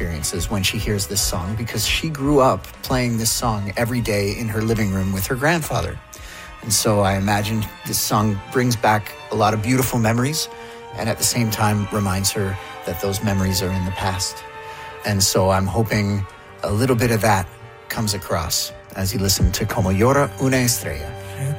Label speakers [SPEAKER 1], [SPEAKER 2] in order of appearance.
[SPEAKER 1] experiences when she hears this song, because she grew up playing this song every day in her living room with her grandfather. And so I imagine this song brings back a lot of beautiful memories, and at the same time reminds her that those memories are in the past. And so I'm hoping a little bit of that comes across as you listen to Como Llora una estrella.